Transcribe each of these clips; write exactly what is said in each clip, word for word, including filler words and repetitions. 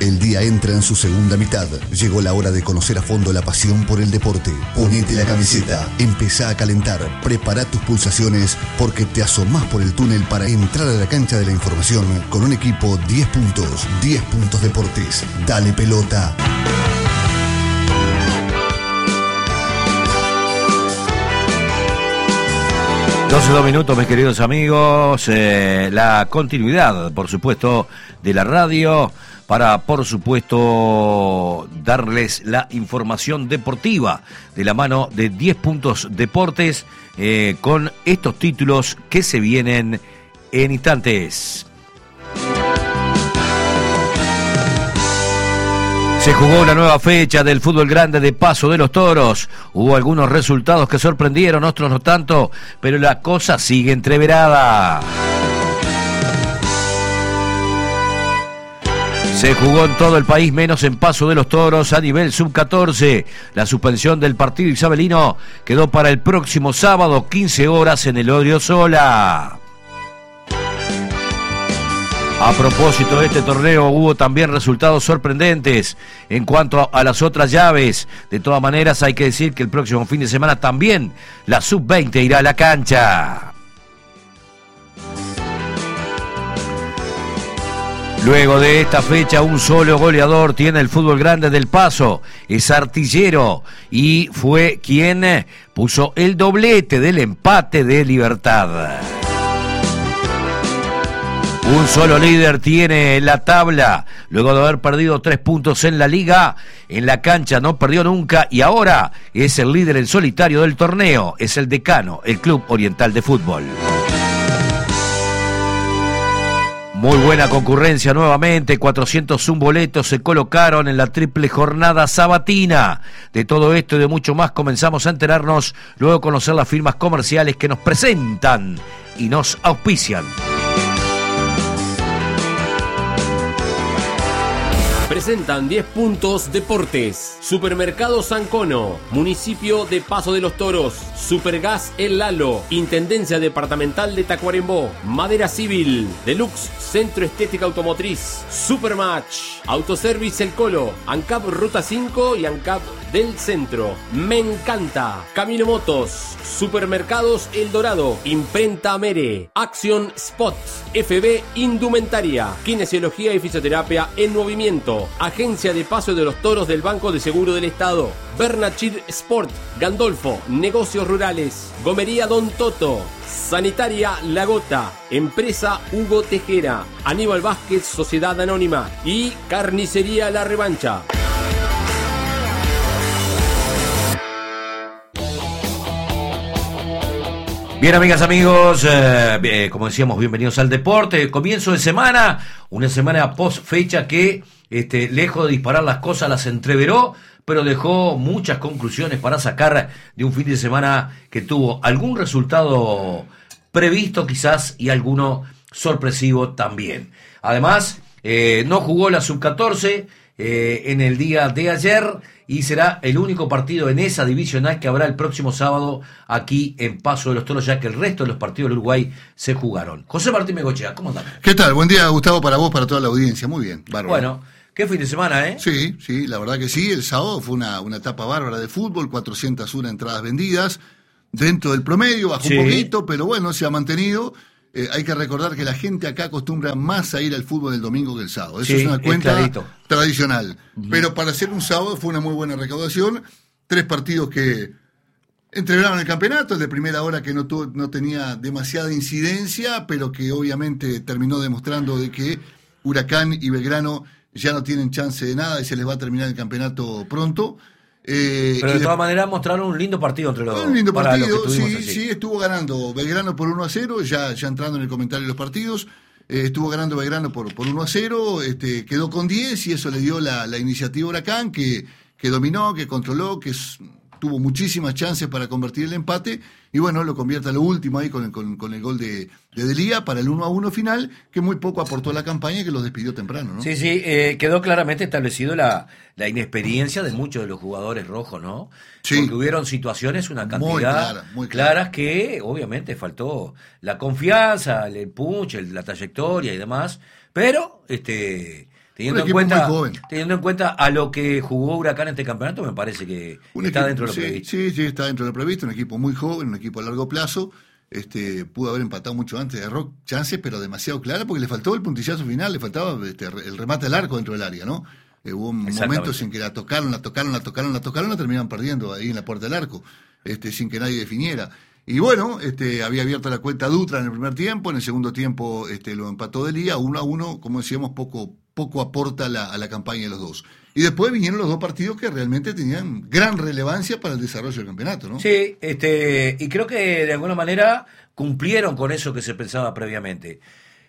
El día entra en su segunda mitad. Llegó la hora de conocer a fondo la pasión por el deporte. Ponete la camiseta, empezá a calentar, prepara tus pulsaciones porque te asomás por el túnel para entrar a la cancha de la información con un equipo diez puntos, diez puntos deportes. Dale pelota. doce dos minutos, mis queridos amigos, eh, la continuidad, por supuesto, de la radio para, por supuesto, darles la información deportiva de la mano de diez puntos deportes eh, con estos títulos que se vienen en instantes. Se jugó una nueva fecha del fútbol grande de Paso de los Toros. Hubo algunos resultados que sorprendieron, otros no tanto, pero la cosa sigue entreverada. Se jugó en todo el país menos en Paso de los Toros a nivel sub catorce. La suspensión del partido isabelino quedó para el próximo sábado, quince horas en el Odriozola. A propósito de este torneo, hubo también resultados sorprendentes en cuanto a las otras llaves. De todas maneras, hay que decir que el próximo fin de semana también la sub veinte irá a la cancha. Luego de esta fecha, un solo goleador tiene el fútbol grande del Paso. Es Artillero y fue quien puso el doblete del empate de Libertad. Un solo líder tiene la tabla, luego de haber perdido tres puntos en la liga, en la cancha no perdió nunca y ahora es el líder en solitario del torneo, es el Decano, el Club Oriental de Fútbol. Muy buena concurrencia nuevamente, cuatrocientos uno boletos se colocaron en la triple jornada sabatina. De todo esto y de mucho más comenzamos a enterarnos, luego de conocer las firmas comerciales que nos presentan y nos auspician. Presentan diez puntos deportes. Supermercado Sancono, municipio de Paso de los Toros. Supergas El Lalo, Intendencia Departamental de Tacuarembó. Madera Civil, Deluxe Centro Estética Automotriz. Supermatch, Autoservice El Colo, ANCAP Ruta cinco y ANCAP del Centro. Me Encanta, Camino Motos, Supermercados El Dorado, Imprenta Mere, Action Spot, F B Indumentaria, Kinesiología y Fisioterapia en Movimiento. Agencia de Paso de los Toros del Banco de Seguro del Estado. Bernachir Sport, Gandolfo, Negocios Rurales. Gomería Don Toto. Sanitaria La Gota. Empresa Hugo Tejera. Aníbal Vázquez, Sociedad Anónima. Y Carnicería La Revancha. Bien, amigas, amigos, eh, eh, como decíamos, bienvenidos al deporte. Comienzo de semana, una semana post fecha que, este, lejos de disparar las cosas, las entreveró, pero dejó muchas conclusiones para sacar de un fin de semana que tuvo algún resultado previsto quizás y alguno sorpresivo también. Además, eh, no jugó la sub catorce eh, en el día de ayer y será el único partido en esa divisional que habrá el próximo sábado aquí en Paso de los Toros, ya que el resto de los partidos del Uruguay se jugaron. José Martín Megochea, ¿cómo andamos? ¿Qué tal? Buen día, Gustavo, para vos, para toda la audiencia. Muy bien, bárbaro. Bueno, qué fin de semana, ¿eh? Sí, sí, la verdad que sí. El sábado fue una, una etapa bárbara de fútbol, cuatrocientas una entradas vendidas, dentro del promedio, bajó sí. un poquito, pero bueno, se ha mantenido. Eh, hay que recordar que la gente acá acostumbra más a ir al fútbol el domingo que el sábado. Eso sí, es una cuenta es tradicional. Uh-huh. Pero para ser un sábado fue una muy buena recaudación. Tres partidos que entregaron el campeonato. El de primera hora que no, tuvo, no tenía demasiada incidencia, pero que obviamente terminó demostrando de que Huracán y Belgrano ya no tienen chance de nada y se les va a terminar el campeonato pronto. Eh, Pero de todas de... maneras mostraron un lindo partido entre los dos. Un lindo partido, sí, así. sí, estuvo ganando Belgrano por uno a cero, ya, ya entrando en el comentario de los partidos, eh, estuvo ganando Belgrano por, por uno a cero, este, quedó con diez y eso le dio la, la iniciativa a Huracán, que, que dominó, que controló, que es, tuvo muchísimas chances para convertir el empate, y bueno, lo convierte a lo último ahí con, con, con el gol de, de Delía para el uno a uno final, que muy poco aportó a la campaña y que los despidió temprano, ¿no? Sí, sí, eh, quedó claramente establecido la, la inexperiencia de muchos de los jugadores rojos, ¿no? Sí. Porque hubieron situaciones, una cantidad muy clara, muy clara. claras que obviamente faltó la confianza, el punch, el, la trayectoria y demás, pero este Teniendo en, cuenta, teniendo en cuenta a lo que jugó Huracán en este campeonato, me parece que un está equipo, dentro de lo sí, previsto. Sí, sí, está dentro de lo previsto. Un equipo muy joven, un equipo a largo plazo. Este, pudo haber empatado mucho antes, agarró chances, pero demasiado clara, porque le faltó el puntillazo final, le faltaba este, el remate al arco dentro del área, ¿no? Eh, hubo momentos en que la tocaron, la tocaron, la tocaron, la tocaron, la terminaban perdiendo ahí en la puerta del arco, este, sin que nadie definiera. Y bueno, este, había abierto la cuenta Dutra en el primer tiempo, en el segundo tiempo este, lo empató Delía, uno a uno, como decíamos, poco, poco aporta la, a la campaña de los dos. Y después vinieron los dos partidos que realmente tenían gran relevancia para el desarrollo del campeonato, ¿no? Sí, este, y creo que de alguna manera cumplieron con eso que se pensaba previamente.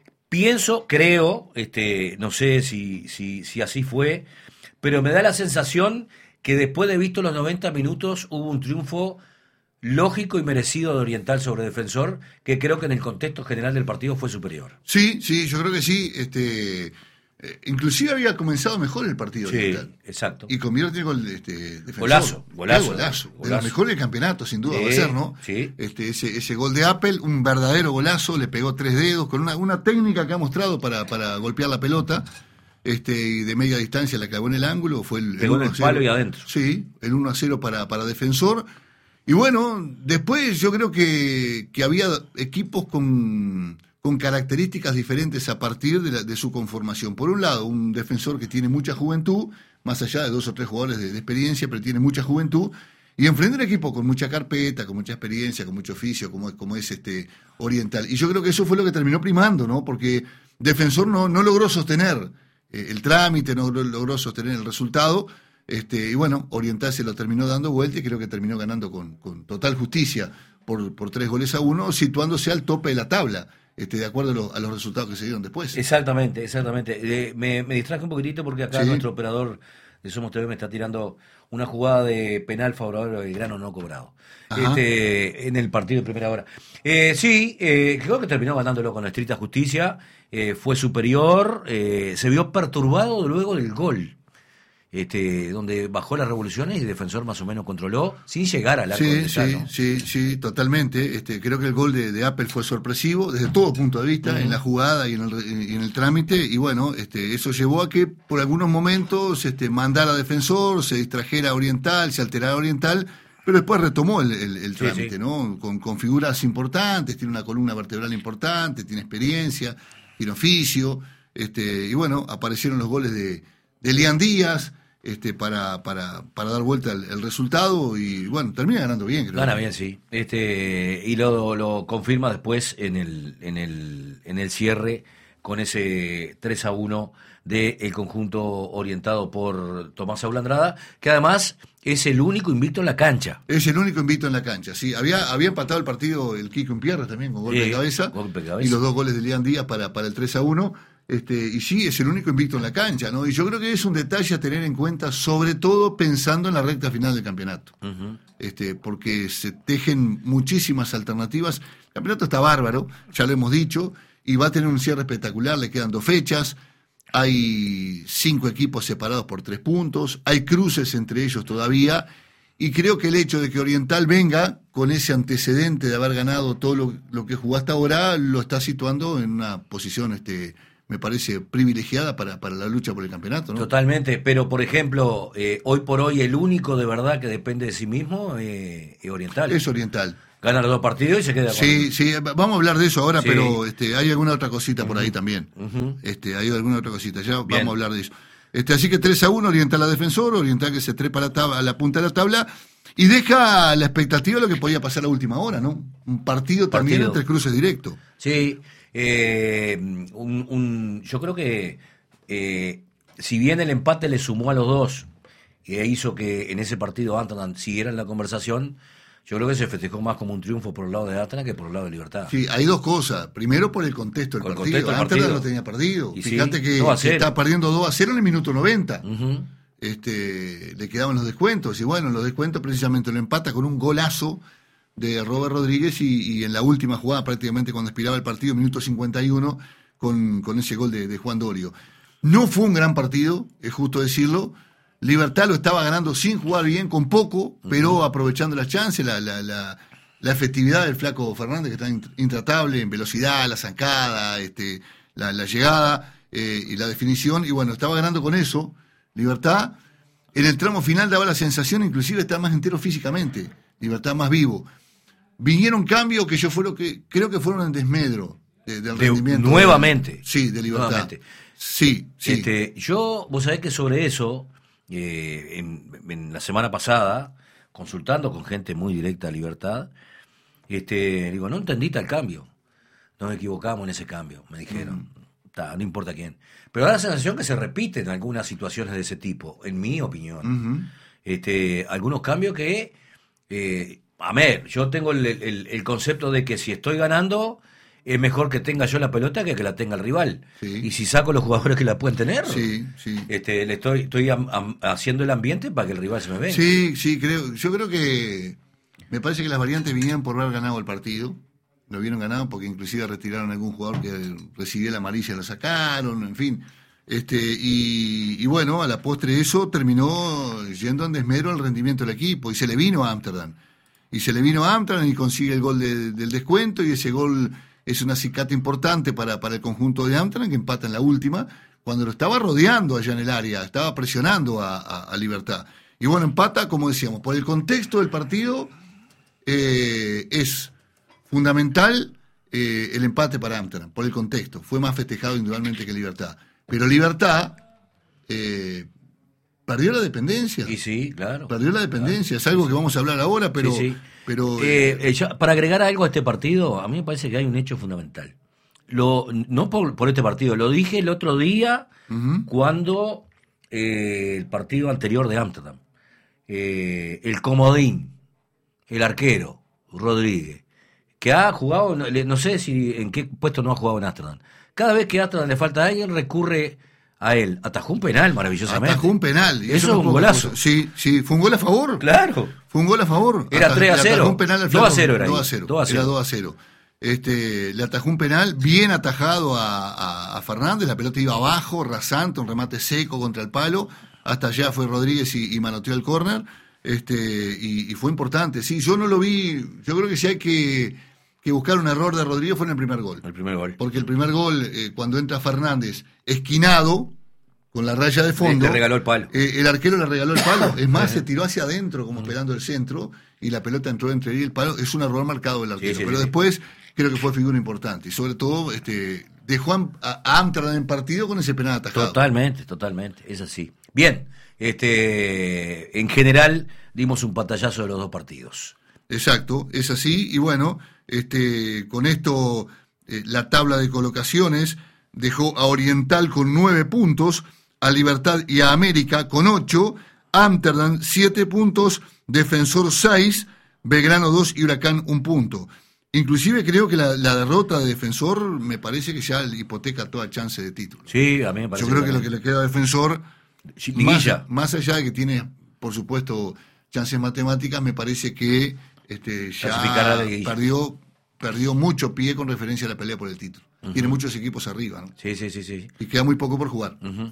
Pienso, creo, este, no sé si, si, si así fue, pero me da la sensación que después de visto los noventa minutos hubo un triunfo lógico y merecido de Oriental sobre Defensor, que creo que en el contexto general del partido fue superior. Sí, sí, yo creo que sí, este... Eh, inclusive había comenzado mejor el partido. Sí, oriental. Exacto. Y convierte el gol este, defensor. Golazo, golazo. Golazo, golazo. De lo mejor del campeonato, sin duda, sí, va a ser, ¿no? Sí. Este, ese, ese gol de Apple, un verdadero golazo, le pegó tres dedos, con una, una técnica que ha mostrado para, para golpear la pelota, este, y de media distancia la clavó en el ángulo, fue el, pegó el en el palo y adentro. Sí, el uno a cero para, para Defensor. Y bueno, después yo creo que, que había equipos con... con características diferentes a partir de, la, de su conformación. Por un lado, un defensor que tiene mucha juventud, más allá de dos o tres jugadores de, de experiencia, pero tiene mucha juventud, y enfrenta un equipo con mucha carpeta, con mucha experiencia, con mucho oficio, como, como es este Oriental. Y yo creo que eso fue lo que terminó primando, ¿no? Porque Defensor no, no logró sostener eh, el trámite, no logró sostener el resultado, este, y bueno, Oriental se lo terminó dando vuelta y creo que terminó ganando con, con total justicia por, por tres goles a uno, situándose al tope de la tabla. Este, de acuerdo a, lo, a los resultados que se dieron después. Exactamente, exactamente. Eh, me, me distraje un poquitito porque acá sí. Nuestro operador de Somos T V me está tirando una jugada de penal favorable a Belgrano no cobrado este, en el partido de primera hora. Eh, sí, eh, creo que terminó ganándolo con estricta justicia, eh, fue superior, eh, se vio perturbado luego del gol. Este, donde bajó las revoluciones y Defensor más o menos controló sin llegar al arco. Sí, del sí, ¿no? sí, sí, totalmente. Este, creo que el gol de, de Apple fue sorpresivo desde todo punto de vista, uh-huh. en la jugada y en el, y en el trámite, y bueno, este, eso llevó a que por algunos momentos este, mandara a Defensor, se distrajera Oriental, se alterara Oriental, pero después retomó el, el, el trámite, sí, sí. ¿no? Con, con figuras importantes, tiene una columna vertebral importante, tiene experiencia, tiene oficio, este, y bueno, aparecieron los goles de, de Lian Díaz, Este, para, para, para dar vuelta el, el resultado y bueno, termina ganando bien, creo. Gana bien, sí. Este, y lo, lo confirma después en el, en el, en el cierre con ese tres a uno del conjunto orientado por Tomás Aulandrada, que además es el único invicto en la cancha. Es el único invicto en la cancha, sí. Había, había empatado el partido el Kiko Impierra también con golpe, sí, de cabeza, golpe de cabeza y los dos goles de Lian Díaz para, para el tres a uno. Este, y sí, es el único invicto en la cancha, ¿no? Y yo creo que es un detalle a tener en cuenta, sobre todo pensando en la recta final del campeonato. Uh-huh. Este, porque se tejen muchísimas alternativas. El campeonato está bárbaro, ya lo hemos dicho, y va a tener un cierre espectacular, le quedan dos fechas, hay cinco equipos separados por tres puntos, hay cruces entre ellos todavía, y creo que el hecho de que Oriental venga con ese antecedente de haber ganado todo lo, lo que jugó hasta ahora, lo está situando en una posición este me parece privilegiada para, para la lucha por el campeonato, ¿no? Totalmente, pero por ejemplo, eh, hoy por hoy el único de verdad que depende de sí mismo eh, es Oriental. Es Oriental. Gana los dos partidos y se queda con... Sí, sí, vamos a hablar de eso ahora, sí. Pero este, hay alguna otra cosita uh-huh. por ahí también. Uh-huh. Este, hay alguna otra cosita, ya Bien. Vamos a hablar de eso. Este, así que tres a uno, Oriental a Defensor, Oriental que se trepa a la, tab- a la punta de la tabla y deja la expectativa de lo que podía pasar a última hora, ¿no? Un partido, partido. también entre cruces directo. Sí. Eh, un, un, yo creo que eh, si bien el empate le sumó a los dos e hizo que en ese partido Antana siguiera en la conversación, yo creo que se festejó más como un triunfo por el lado de Antana que por el lado de Libertad. Sí, hay dos cosas. Primero por el contexto del partido. Antana lo tenía perdido. Y Fíjate sí, que, que está perdiendo dos a cero en el minuto noventa. Uh-huh. Este, le quedaban los descuentos. Y bueno, los descuentos precisamente lo empata con un golazo de Robert Rodríguez y, y en la última jugada, prácticamente cuando expiraba el partido, minuto cincuenta y uno, con, con ese gol de, de Juan Dorio. No fue un gran partido, es justo decirlo. Libertad lo estaba ganando sin jugar bien, con poco, pero aprovechando las chances, la, la, la, la efectividad del flaco Fernández, que está intratable en velocidad, la zancada, este, la, la llegada. eh, y la definición, y bueno, estaba ganando con eso, Libertad. En el tramo final daba la sensación, inclusive, de estar más entero físicamente, Libertad más vivo. Vinieron cambios que yo fueron que creo que fueron en desmedro de, del de, rendimiento. Nuevamente. De, sí, de Libertad. Nuevamente. Sí, sí. Este, yo, vos sabés que sobre eso, eh, en, en la semana pasada, consultando con gente muy directa a Libertad, este, digo, no entendí tal cambio. Nos equivocamos en ese cambio, me dijeron. Mm. Ta, no importa quién. Pero da la sensación que se repiten algunas situaciones de ese tipo, en mi opinión. Uh-huh. Este, algunos cambios que, eh, a ver, yo tengo el, el, el concepto de que si estoy ganando, es mejor que tenga yo la pelota que que la tenga el rival. Sí. Y si saco los jugadores que la pueden tener, sí, sí. Este, le estoy, estoy am, am, haciendo el ambiente para que el rival se me venga. Sí, sí, creo, yo creo que me parece que las variantes vinieron por haber ganado el partido. Lo vieron ganado porque inclusive retiraron a algún jugador que recibía la amarilla, lo sacaron, en fin. Este, y, y bueno, a la postre eso terminó yendo en desmedro el rendimiento del equipo y se le vino a Ámsterdam. Y se le vino a Ámsterdam y consigue el gol de, del descuento, y ese gol es un acicate importante para, para el conjunto de Ámsterdam, que empata en la última, cuando lo estaba rodeando allá en el área, estaba presionando a, a, a Libertad. Y bueno, empata, como decíamos, por el contexto del partido, eh, es fundamental eh, el empate para Ámsterdam, por el contexto. Fue más festejado indudablemente que Libertad. Pero Libertad eh, perdió la dependencia. Y sí, claro. Perdió la dependencia. Claro. Es algo que vamos a hablar ahora, pero... Sí, sí. pero eh, eh, ya, para agregar algo a este partido, a mí me parece que hay un hecho fundamental. Lo, no por, por este partido, lo dije el otro día uh-huh. cuando eh, el partido anterior de Ámsterdam. Eh, el comodín, el arquero, Rodríguez, que ha jugado, no sé si en qué puesto no ha jugado en Ámsterdam. Cada vez que a Ámsterdam le falta a alguien, recurre a él. Atajó un penal maravillosamente. Atajó un penal. Y eso es un golazo. Sí, sí, fue un gol a favor. Claro. Fue un gol a favor. Era tres a cero. Un penal al dos a cero era. dos a cero. Era dos a cero. Este, le atajó un penal bien atajado a, a, a Fernández, la pelota iba abajo, rasante, un remate seco contra el palo. Hasta allá fue Rodríguez y, y manoteó el córner. Este, y, y fue importante. Sí, yo no lo vi. Yo creo que si hay que, que buscar un error de Rodríguez fue en el primer gol. El primer gol. Porque el primer gol, eh, cuando entra Fernández, esquinado, con la raya de fondo. Le regaló el palo. Eh, el arquero le regaló el palo. Es más, se tiró hacia adentro, como esperando el centro, y la pelota entró entre él y el palo. Es un error marcado del arquero. Sí, sí, pero sí. Después creo que fue figura importante. Y sobre todo, este, dejó a, a Ámsterdam en partido con ese penal atajado. Totalmente, totalmente. Es así. Bien. Este, en general dimos un pantallazo de los dos partidos. Exacto, es así. Y bueno, este, con esto eh, la tabla de colocaciones dejó a Oriental con nueve puntos, a Libertad y a América con ocho, Ámsterdam siete puntos, Defensor seis, Belgrano dos y Huracán un punto. Inclusive creo que la, la derrota de Defensor me parece que ya hipoteca toda chance de título. Sí, a mí me parece. Yo creo que, que lo que le queda a Defensor, más, más allá de que tiene, por supuesto, chances matemáticas, me parece que este, ya perdió, perdió mucho pie con referencia a la pelea por el título. Uh-huh. Tiene muchos equipos arriba, ¿no? Sí, sí, sí, sí. Y queda muy poco por jugar. Uh-huh.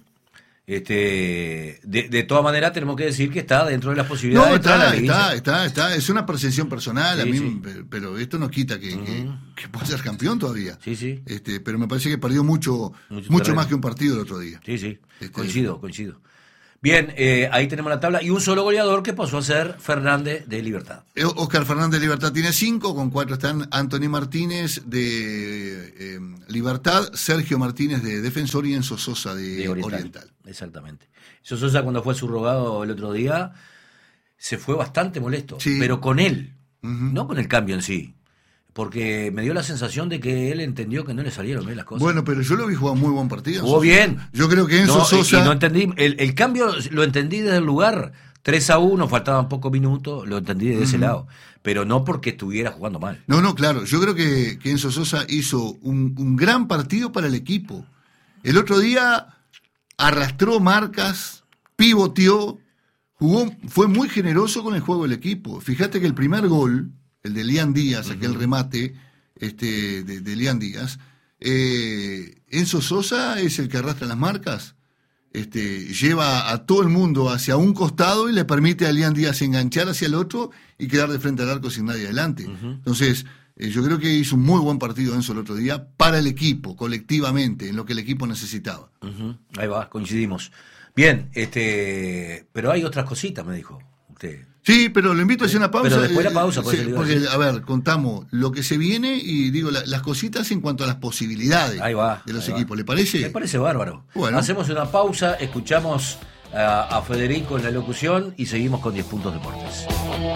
Este, de, de todas maneras tenemos que decir que está dentro de las posibilidades. No, está, de está, está, está, es una percepción personal, sí, a mí, sí. Pero esto no quita que, uh-huh. que, que pueda ser campeón todavía. Sí, sí. Este, pero me parece que perdió mucho, mucho, mucho más que un partido el otro día. Sí, sí, este, coincido, coincido. Bien, eh, ahí tenemos la tabla y un solo goleador que pasó a ser Fernández de Libertad. Oscar Fernández de Libertad tiene cinco, con cuatro están Anthony Martínez de eh, Libertad, Sergio Martínez de Defensor y Enzo Sosa de, de Oriental. Oriental. Exactamente. Enzo Sosa, cuando fue subrogado el otro día, se fue bastante molesto, sí. Pero con él, uh-huh. No con el cambio en sí. Porque me dio la sensación de que él entendió que no le salieron bien las cosas. Bueno, pero yo lo vi jugar muy buen partido. Jugó bien. Yo creo que Enzo no, Sosa... Y no entendí, el, el cambio lo entendí desde el lugar. tres a uno, faltaban pocos minutos, lo entendí de ese uh-huh. lado. Pero no porque estuviera jugando mal. No, no, claro. Yo creo que, que Enzo Sosa hizo un, un gran partido para el equipo. El otro día arrastró marcas, pivoteó, jugó, fue muy generoso con el juego del equipo. Fíjate que el primer gol... el de Lian Díaz, aquel uh-huh. remate este, de, de Lian Díaz, eh, Enzo Sosa es el que arrastra las marcas, este, lleva a todo el mundo hacia un costado y le permite a Lian Díaz enganchar hacia el otro y quedar de frente al arco sin nadie adelante. Uh-huh. Entonces, Eh, yo creo que hizo un muy buen partido Enzo el otro día para el equipo, colectivamente, en lo que el equipo necesitaba. Uh-huh. Ahí va, coincidimos. Bien, este, pero hay otras cositas, me dijo usted. Sí, pero lo invito a hacer una pausa. Pero después de la pausa, eh, sí, porque, a ver, contamos lo que se viene y digo la, las cositas en cuanto a las posibilidades ahí va, de los ahí equipos. Va. ¿Le parece? Me parece bárbaro. Bueno. Hacemos una pausa, escuchamos a, a Federico en la locución y seguimos con diez puntos deportes.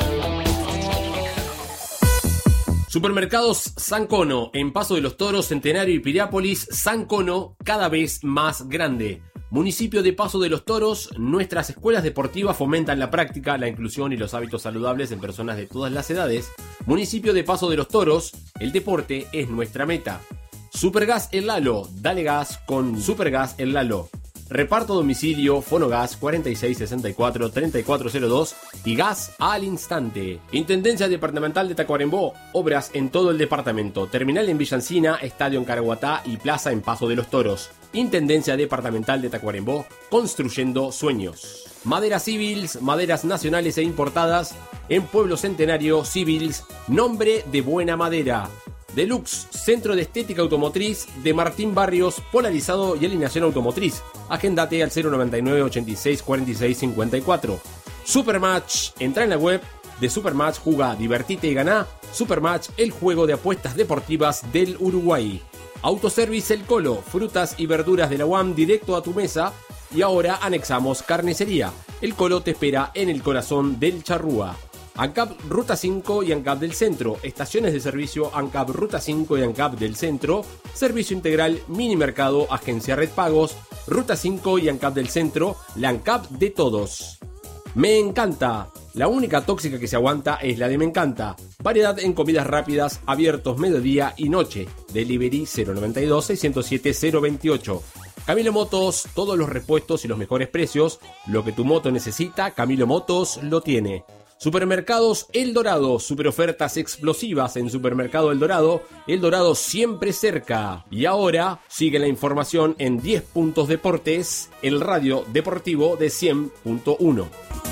Supermercados San Cono, en Paso de los Toros, Centenario y Piriápolis. San Cono, cada vez más grande. Municipio de Paso de los Toros, nuestras escuelas deportivas fomentan la práctica, la inclusión y los hábitos saludables en personas de todas las edades. Municipio de Paso de los Toros, el deporte es nuestra meta. Supergas El Lalo, dale gas con Supergas El Lalo. Reparto domicilio, Fonogas cuarenta y seis sesenta y cuatro treinta y cuatro cero dos y gas al instante. Intendencia Departamental de Tacuarembó, obras en todo el departamento. Terminal en Villancina, estadio en Caraguatá y plaza en Paso de los Toros. Intendencia Departamental de Tacuarembó, construyendo sueños. Maderas Civils, maderas nacionales e importadas. En Pueblo Centenario, Civils, nombre de buena madera. Deluxe, Centro de Estética Automotriz de Martín Barrios, polarizado y alineación automotriz. Agéndate al cero noventa y nueve ochenta y seis cuarenta y seis cincuenta y cuatro. Supermatch, entra en la web de Supermatch, juga, divertite y ganá. Supermatch, el juego de apuestas deportivas del Uruguay. Autoservice El Colo, frutas y verduras de la U A M directo a tu mesa. Y ahora anexamos carnicería. El Colo te espera en el corazón del Charrúa. ANCAP Ruta cinco y ANCAP del Centro. Estaciones de servicio ANCAP Ruta cinco y ANCAP del Centro. Servicio integral Mini Mercado, Agencia Red Pagos. Ruta cinco y ANCAP del Centro. La ANCAP de todos. Me encanta. La única tóxica que se aguanta es la de Me Encanta. Variedad en comidas rápidas, abiertos mediodía y noche. Delivery cero noventa y dos seiscientos siete cero veintiocho. Camilo Motos, todos los repuestos y los mejores precios. Lo que tu moto necesita, Camilo Motos lo tiene. Supermercados El Dorado, super ofertas explosivas en Supermercado El Dorado, El Dorado siempre cerca. Y ahora sigue la información en diez puntos deportes, el radio deportivo de cien punto uno.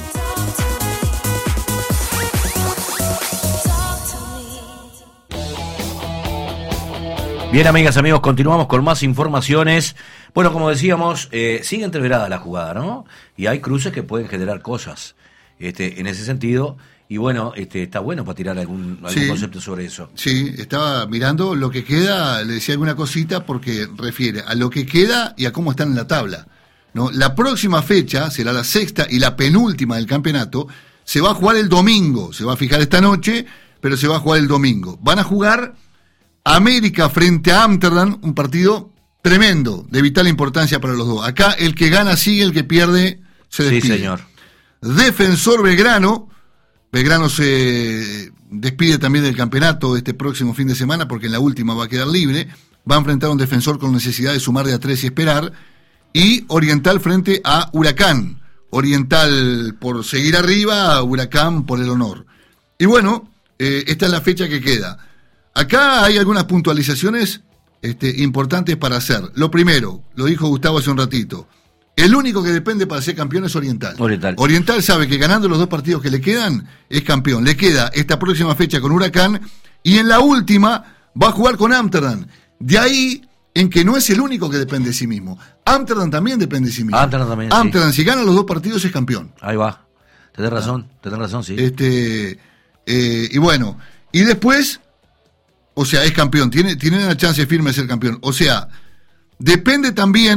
Bien, amigas, amigos, continuamos con más informaciones. Bueno, como decíamos, eh, sigue entreverada la jugada, ¿no? Y hay cruces que pueden generar cosas. Este, en ese sentido, y bueno, este, está bueno para tirar algún, algún sí, concepto sobre eso. Sí, estaba mirando lo que queda, le decía alguna cosita porque refiere a lo que queda y a cómo están en la tabla, ¿no? La próxima fecha será la sexta y la penúltima del campeonato, se va a jugar el domingo, se va a fijar esta noche, pero se va a jugar el domingo. Van a jugar América frente a Amsterdam, un partido tremendo, de vital importancia para los dos. Acá el que gana sigue, el que pierde se despide. Sí, señor. Defensor Belgrano, Belgrano se despide también del campeonato este próximo fin de semana porque en la última va a quedar libre, va a enfrentar a un Defensor con necesidad de sumar de a tres y esperar, y Oriental frente a Huracán, Oriental por seguir arriba, Huracán por el honor. Y bueno, eh, esta es la fecha que queda. Acá hay algunas puntualizaciones este, importantes para hacer. Lo primero, lo dijo Gustavo hace un ratito, el único que depende para ser campeón es Oriental. Oriental. Oriental sabe que ganando los dos partidos que le quedan, es campeón. Le queda esta próxima fecha con Huracán y en la última va a jugar con Amsterdam. De ahí en que no es el único que depende de sí mismo. Amsterdam también depende de sí mismo. Amsterdam también, Amsterdam, sí. Si gana los dos partidos, es campeón. Ahí va. Tenés razón, ah. tenés razón, sí. Este, eh, y bueno, y después, o sea, es campeón. Tiene, tiene una chance firme de ser campeón. O sea, depende también